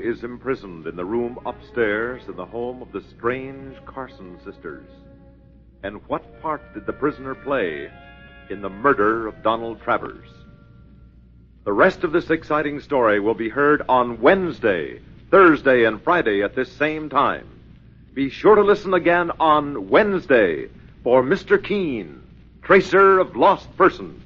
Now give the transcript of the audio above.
is imprisoned in the room upstairs in the home of the strange Carson sisters. And what part did the prisoner play in the murder of Donald Travers? The rest of this exciting story will be heard on Wednesday, Thursday, and Friday at this same time. Be sure to listen again on Wednesday for Mr. Keene, Tracer of Lost Persons.